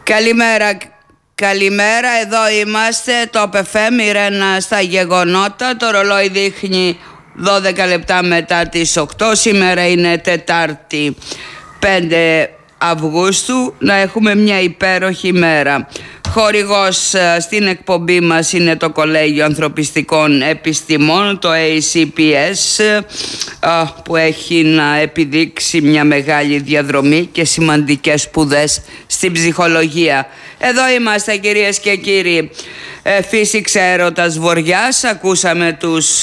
Καλημέρα, καλημέρα, εδώ είμαστε, το FM, Ιρένα στα γεγονότα. Το ρολόι δείχνει 12 λεπτά μετά τις 8. Σήμερα είναι Τετάρτη 5 Αυγούστου. Να έχουμε μια υπέροχη μέρα. Χορηγός στην εκπομπή μας είναι το Κολέγιο Ανθρωπιστικών Επιστημών, το ACPS, που έχει να επιδείξει μια μεγάλη διαδρομή και σημαντικές σπουδές στην ψυχολογία. Εδώ είμαστε, κυρίες και κύριοι. Φύσηξε έρωτας βοριάς. Ακούσαμε τους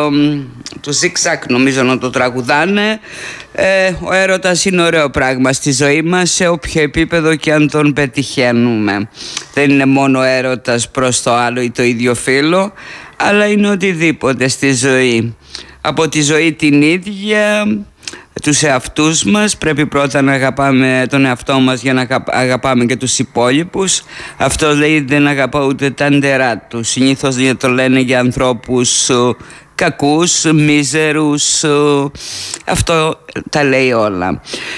Zigzag, νομίζω να το τραγουδάνε. Ο έρωτας είναι ωραίο πράγμα στη ζωή μας, σε όποιο επίπεδο και αν τον πετυχαίνουμε. Δεν είναι μόνο έρωτας προς το άλλο ή το ίδιο φύλο, αλλά είναι οτιδήποτε στη ζωή. Από τη ζωή την ίδια, τους εαυτούς μας, πρέπει πρώτα να αγαπάμε τον εαυτό μας για να αγαπάμε και τους υπόλοιπους. Αυτό λέει δεν αγαπά ούτε τα ντερά του. Συνήθως το λένε για ανθρώπους κακούς, μίζερους, αυτό τα λέει όλα.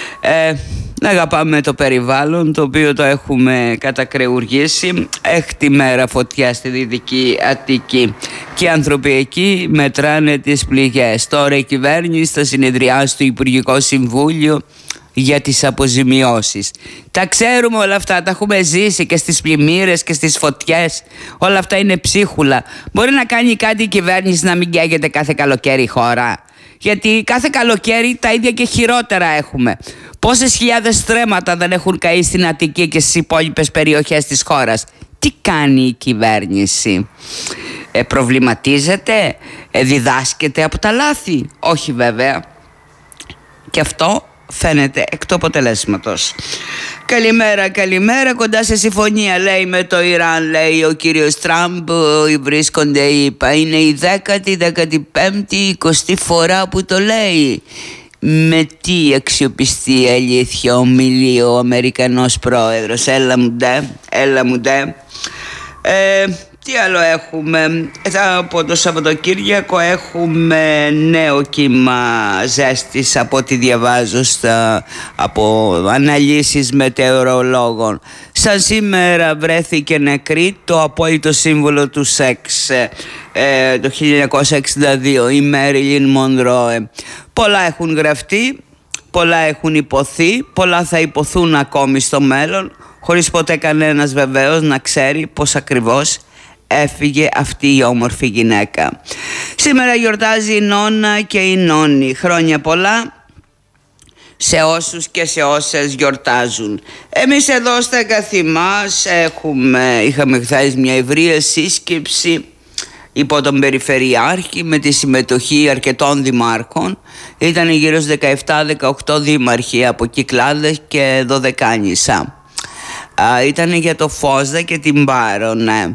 Να αγαπάμε το περιβάλλον, το οποίο το έχουμε κατακρεουργήσει. Έκτη μέρα φωτιά στη Δυτική Αττική και οι άνθρωποι εκεί μετράνε τις πληγές. Τώρα η κυβέρνηση θα συνεδριάσει στο Υπουργικό Συμβούλιο για τις αποζημιώσεις. Τα ξέρουμε όλα αυτά, τα έχουμε ζήσει και στις πλημμύρες και στις φωτιές. Όλα αυτά είναι ψίχουλα. Μπορεί να κάνει κάτι η κυβέρνηση να μην καίγεται κάθε καλοκαίρι η χώρα? Γιατί κάθε καλοκαίρι τα ίδια και χειρότερα έχουμε. Πόσες χιλιάδες στρέμματα δεν έχουν καεί στην Αττική και στις υπόλοιπες περιοχές της χώρας? Τι κάνει η κυβέρνηση? Προβληματίζεται? Διδάσκεται από τα λάθη? Όχι βέβαια. Και αυτό φαίνεται εκ του αποτελέσματος. Καλημέρα, καλημέρα. Κοντά σε συμφωνία, λέει, με το Ιράν, λέει ο κύριος Τραμπ. Βρίσκονται, είπα, είναι η 10η, 15η, 20η φορά που το λέει. Με τι αξιοπιστία, αλήθεια, ομιλεί ο Αμερικανός πρόεδρος? Έλα μου ντε. Τι άλλο έχουμε? Από το Σαββατοκύριακο έχουμε νέο κύμα ζέστης, από ό,τι διαβάζω από αναλύσεις μετεωρολόγων. Σαν σήμερα βρέθηκε νεκρή το απόλυτο σύμβολο του σεξ, το 1962, η Μέριλιν Μονρόε. Πολλά έχουν γραφτεί, πολλά έχουν υποθεί, πολλά θα υποθούν ακόμη στο μέλλον, χωρίς ποτέ κανένας βεβαίως να ξέρει πώς ακριβώς έφυγε αυτή η όμορφη γυναίκα. Σήμερα γιορτάζει η Νόνα και η Νόνη. Χρόνια πολλά σε όσους και σε όσες γιορτάζουν. Εμείς εδώ στα Καθημάς είχαμε χθες μια ευρεία σύσκεψη υπό τον Περιφερειάρχη με τη συμμετοχή αρκετών δημάρχων. Ήταν γύρω στους 17-18 δήμαρχοι από Κυκλάδες και Δωδεκάνησα. Ήταν για το Φόσδα και την Πάρο, ναι.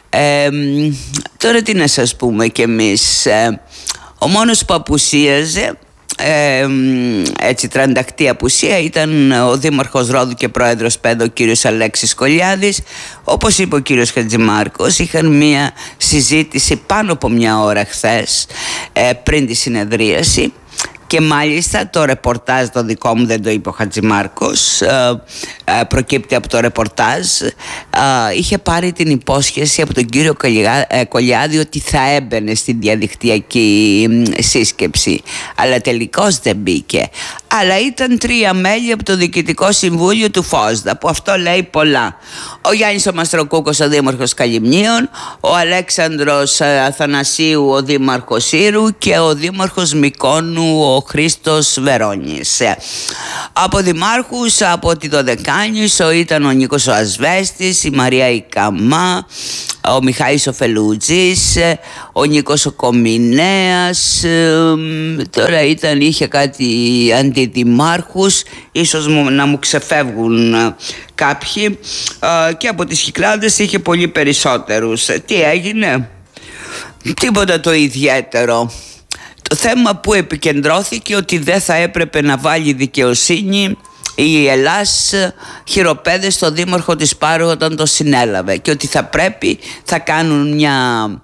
Τώρα τι να σας πούμε κι εμείς. Ο μόνος που απουσίαζε, έτσι τραντακτή απουσία, ήταν ο Δήμαρχος Ρόδου και Πρόεδρος ΠΕΔ, ο κύριος Αλέξης Κολιάδης. Όπως είπε ο κύριος Χατζημάρκος, είχαν μία συζήτηση πάνω από μια ώρα χθες, πριν τη συνεδρίαση. Και μάλιστα το ρεπορτάζ το δικό μου, δεν το είπε ο Χατζημάρκος, προκύπτει από το ρεπορτάζ, είχε πάρει την υπόσχεση από τον κύριο Κολιάδη ότι θα έμπαινε στην διαδικτυακή σύσκεψη, αλλά τελικώς δεν μπήκε. Αλλά ήταν 3 μέλη από το Διοικητικό Συμβούλιο του Φόσδα, που αυτό λέει πολλά. Ο Γιάννης ο Μαστροκούκος, ο Δήμαρχος Καλυμνίων, ο Αλέξανδρος Αθανασίου, ο Δήμαρχος Ήρου, και ο Δήμαρχος Μικόνου, ο Χρήστος Βερόνης. Από δημάρχους από τη Δωδεκάνησο ήταν ο Νίκος ο Ασβέστης, η Μαρία η Καμά, ο Μιχάης ο Φελουτζής, ο Νίκος ο Κομινέας. Τώρα είχε κάτι αντιδημάρχους, ίσως να μου ξεφεύγουν κάποιοι, και από τις Κυκλάδες είχε πολύ περισσότερους. Τι έγινε? Τίποτα το ιδιαίτερο. Το θέμα που επικεντρώθηκε ότι δεν θα έπρεπε να βάλει δικαιοσύνη η Ελλάς χειροπέδες στο δήμαρχο της Πάρου όταν το συνέλαβε, και ότι θα κάνουν μια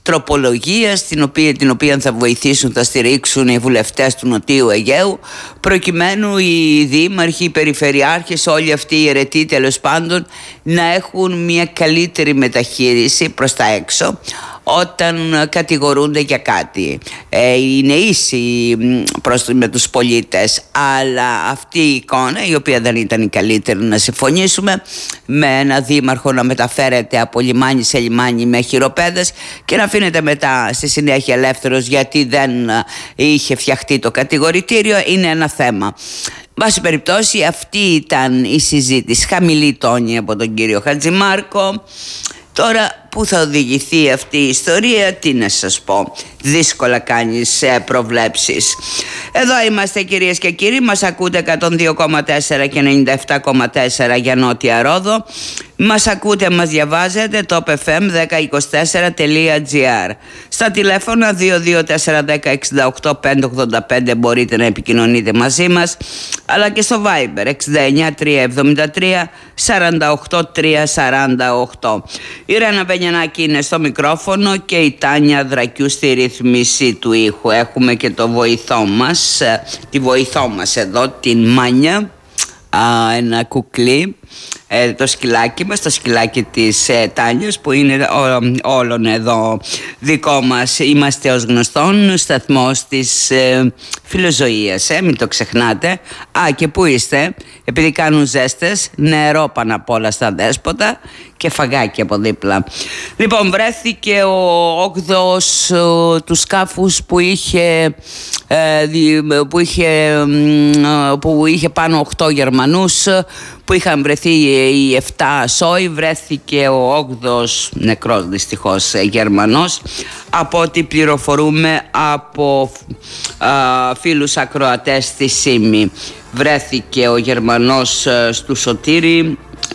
τροπολογίας την οποία θα βοηθήσουν, θα στηρίξουν οι βουλευτές του Νοτίου Αιγαίου, προκειμένου οι δήμαρχοι, οι περιφερειάρχες, όλοι αυτοί οι αιρετοί τέλος πάντων, να έχουν μια καλύτερη μεταχείριση προς τα έξω όταν κατηγορούνται για κάτι. Είναι ίσοι με τους πολίτες, αλλά αυτή η εικόνα, η οποία δεν ήταν η καλύτερη, να συμφωνήσουμε, με ένα δήμαρχο να μεταφέρεται από λιμάνι σε λιμάνι με χειροπέδες και να αφήνεται μετά στη συνέχεια ελεύθερος γιατί δεν είχε φτιαχτεί το κατηγορητήριο, είναι ένα θέμα. Βάση περιπτώσει, αυτή ήταν η συζήτηση, χαμηλή τόνη από τον κύριο Χατζημάρκο. Τώρα που θα οδηγηθεί αυτή η ιστορία, τι να σας πω, δύσκολα κάνεις προβλέψεις. Εδώ είμαστε κυρίες και κύριοι, μας ακούτε 102,4 και 97,4 για Νότια Ρόδο. Μας ακούτε, μας διαβάζετε topfm1024.gr. Στα τηλέφωνα 22410685585 μπορείτε να επικοινωνείτε μαζί μας, αλλά και στο Viber 69373 48348. Η Ρένα Βενιανάκη είναι στο μικρόφωνο και η Τάνια Δρακιού στη ρύθμιση του ήχου. Έχουμε και το βοηθό μας, τη βοηθό μας εδώ, την Μάνια, ένα κουκλί, το σκυλάκι μας, το σκυλάκι της Τάνιας, που είναι όλων εδώ δικό μας. Είμαστε ως γνωστόν σταθμός της φιλοζωίας, μην το ξεχνάτε. Και πού είστε? Επειδή κάνουν ζέστες, νερό πάνω απ' όλα στα Δέσποτα και φαγάκι από δίπλα. Λοιπόν, βρέθηκε ο όγδοος του σκάφους που είχε πάνω 8 Γερμανούς, που είχαν βρεθεί οι 7 σόι. Βρέθηκε ο 8ος νεκρός δυστυχώς Γερμανός, από ό,τι πληροφορούμε από φίλους ακροατές στη ΣΥΜΗ. Βρέθηκε ο Γερμανός στο Σωτήρι,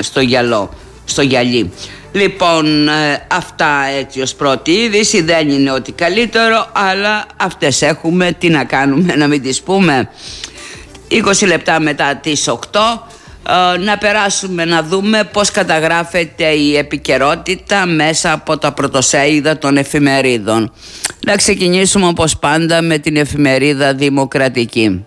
στο Γυαλί. Λοιπόν, αυτά έτσι ως πρώτη είδηση. Δεν είναι ότι καλύτερο, αλλά αυτές έχουμε, τι να κάνουμε, να μην τις πούμε. 20 λεπτά μετά τις 8 να περάσουμε να δούμε πώς καταγράφεται η επικαιρότητα μέσα από τα πρωτοσέλιδα των εφημερίδων. Να ξεκινήσουμε όπως πάντα με την εφημερίδα Δημοκρατική.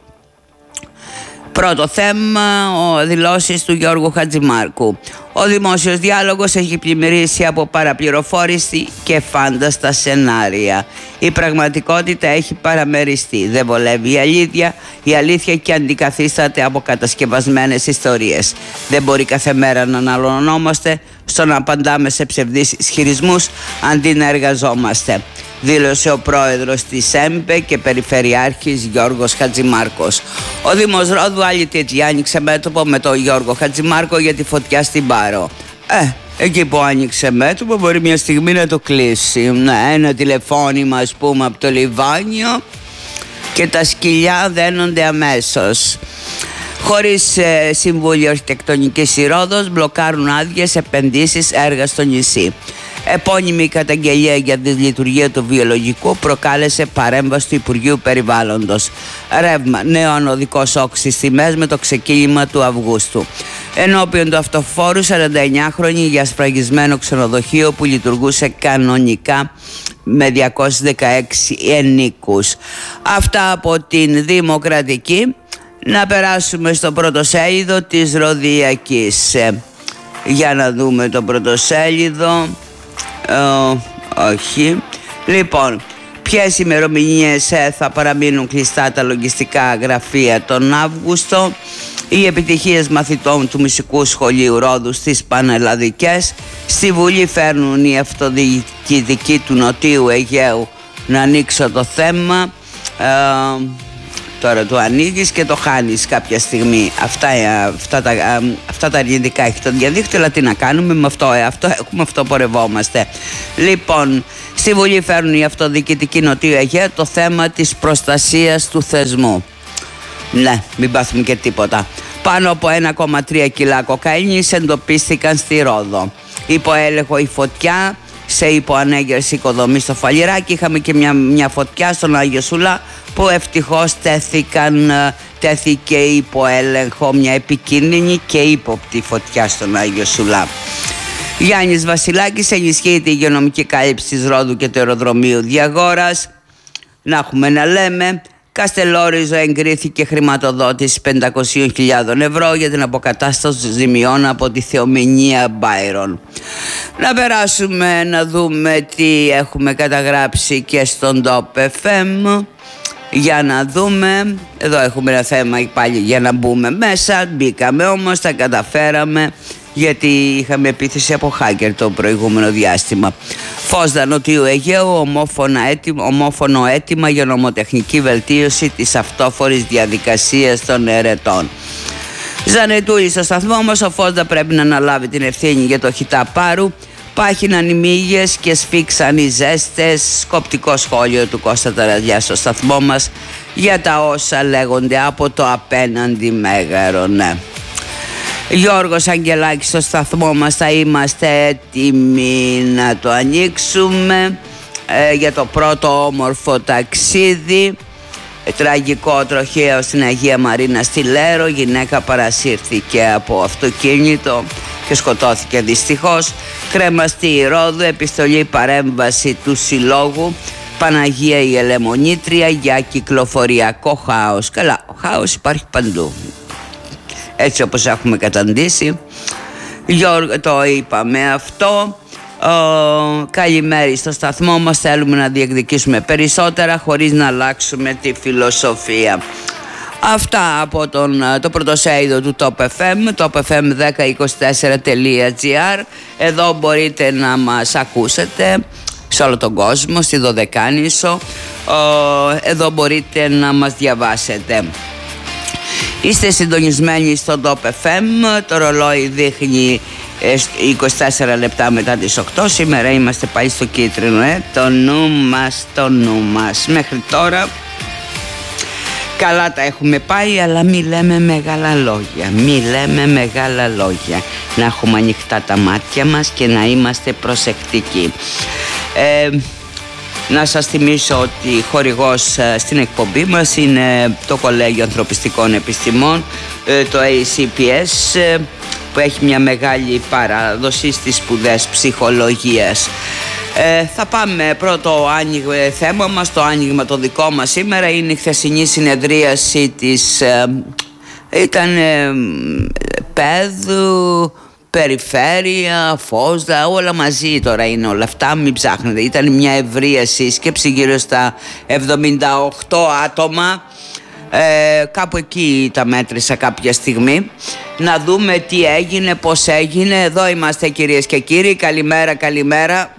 Πρώτο θέμα, δηλώσεις του Γιώργου Χατζημάρκου. Ο δημόσιος διάλογος έχει πλημμυρίσει από παραπληροφόρηση και φάνταστα σενάρια. Η πραγματικότητα έχει παραμεριστεί. Δεν βολεύει η αλήθεια και αντικαθίσταται από κατασκευασμένες ιστορίες. Δεν μπορεί κάθε μέρα να αναλωνόμαστε στο να απαντάμε σε ψευδείς ισχυρισμούς αντί να εργαζόμαστε, δήλωσε ο πρόεδρος της ΕΜΠΕ και περιφερειάρχης Γιώργος Χατζημάρκος. Ο Δήμος Ρόδου άλλη τέτοια άνοιξε μέτωπο με τον Γιώργο Χατζημάρκο για τη φωτιά στην Πάρο. Εκεί που άνοιξε μέτωπο μπορεί μια στιγμή να το κλείσει. Ένα τηλεφώνημα ας πούμε από το Λιβάνιο και τα σκυλιά δένονται αμέσως. Χωρίς Συμβούλιο Αρχιτεκτονικής η Ρόδος, μπλοκάρουν άδειες επενδύσεις έργα στο νησί. Επώνυμη καταγγελία για τη λειτουργία του βιολογικού προκάλεσε παρέμβαση του Υπουργείου Περιβάλλοντος. Ρεύμα, νέο ανωδικό σοκ στις τιμές με το ξεκίνημα του Αυγούστου. Ενώπιον του αυτοφόρου 49χρονη για σφραγισμένο ξενοδοχείο που λειτουργούσε κανονικά με 216 ενίκους. Αυτά από την Δημοκρατική. Να περάσουμε στο πρωτοσέλιδο της Ροδιακής. Για να δούμε το πρωτοσέλιδο. Όχι. Λοιπόν, ποιες ημερομηνίες θα παραμείνουν κλειστά τα λογιστικά γραφεία τον Αύγουστο? Οι επιτυχίες μαθητών του Μουσικού Σχολείου Ρόδου στις Πανελλαδικές. Στη Βουλή φέρνουν οι αυτοδιοικητικοί του Νοτίου Αιγαίου να ανοίξω το θέμα. Τώρα το ανοίγεις και το χάνεις κάποια στιγμή. Αυτά τα αρνητικά έχει το διαδίκτυο, αλλά τι να κάνουμε με αυτό έχουμε, αυτό πορευόμαστε. Λοιπόν, στη Βουλή φέρνουν οι αυτοδιοικητικοί Νοτίου Αιγαίου το θέμα της προστασίας του θεσμού. Ναι, μην πάθουμε και τίποτα. Πάνω από 1,3 κιλά κοκαίνης εντοπίστηκαν στη Ρόδο. Υπό έλεγχο η φωτιά σε υποανέγερση οικοδομή στο Φαλιράκι. Είχαμε και μια φωτιά στον Άγιο Σουλά που ευτυχώς τέθηκε υπό έλεγχο, μια επικίνδυνη και ύποπτη φωτιά στον Άγιο Σουλά. Γιάννης Βασιλάκης, ενισχύεται η υγειονομική κάλυψη της Ρόδου και του αεροδρομίου Διαγόρας. Να έχουμε να λέμε. Καστελόριζο, εγκρίθηκε χρηματοδότηση 500.000 ευρώ για την αποκατάσταση ζημιών από τη θεομηνία Μπάιρον. Να περάσουμε να δούμε τι έχουμε καταγράψει και στον Top FM. Για να δούμε, εδώ έχουμε ένα θέμα πάλι για να μπούμε μέσα. Μπήκαμε όμως, τα καταφέραμε, γιατί είχαμε επίθεση από hacker το προηγούμενο διάστημα. Φόσδα Νοτιού Αιγαίου, ομόφωνο αίτημα για νομοτεχνική βελτίωση της αυτόφορης διαδικασίας των ερετών. Ζανετούλη στο σταθμό μας, ο Φόσδα πρέπει να αναλάβει την ευθύνη για το χιτά Πάρου. Πάχυναν οι μύγες και σφίξαν οι ζέστες. Σκοπτικό σχόλιο του Κώστα Ταραδιά στο σταθμό μας για τα όσα λέγονται από το απέναντι μέγαρο, ναι. Γιώργος Αγγελάκης στο σταθμό μας, θα είμαστε έτοιμοι να το ανοίξουμε για το πρώτο όμορφο ταξίδι. Τραγικό τροχαίο στην Αγία Μαρίνα στη Λέρο, γυναίκα παρασύρθηκε από αυτοκίνητο και σκοτώθηκε δυστυχώς. Κρέμαστη Ρόδου, επιστολή παρέμβαση του Συλλόγου Παναγία η Ελεμονήτρια για κυκλοφοριακό χάος. Καλά, ο χάος υπάρχει παντού, έτσι όπως έχουμε καταντήσει. Γιώργο, το είπαμε αυτό. Καλημέρα στο σταθμό μας, θέλουμε να διεκδικήσουμε περισσότερα χωρίς να αλλάξουμε τη φιλοσοφία. Αυτά από το πρωτοσέλιδο του Top FM, topfm1024.gr. Εδώ μπορείτε να μας ακούσετε σε όλο τον κόσμο, στη Δωδεκάνησο. Εδώ μπορείτε να μας διαβάσετε. Είστε συντονισμένοι στο Top FM, το ρολόι δείχνει 24 λεπτά μετά τις 8. Σήμερα είμαστε πάλι στο κίτρινο, το νου μας. Μέχρι τώρα καλά τα έχουμε πάει, αλλά μη λέμε μεγάλα λόγια. Να έχουμε ανοιχτά τα μάτια μας και να είμαστε προσεκτικοί. Να σας θυμίσω ότι χορηγός στην εκπομπή μας είναι το Κολέγιο Ανθρωπιστικών Επιστημών, το ACPS, που έχει μια μεγάλη παράδοση στις σπουδές ψυχολογίας. Θα πάμε πρώτο θέμα μας, το άνοιγμα το δικό μας σήμερα είναι η χθεσινή συνεδρίαση της ήταν Πέδου, Περιφέρεια, Φόσδα, όλα μαζί τώρα είναι όλα αυτά, μην ψάχνετε. Ήταν μια ευρεία σύσκεψη γύρω στα 78 άτομα. Κάπου εκεί τα μέτρησα κάποια στιγμή. Να δούμε τι έγινε, πώς έγινε. Εδώ είμαστε κυρίες και κύριοι. Καλημέρα.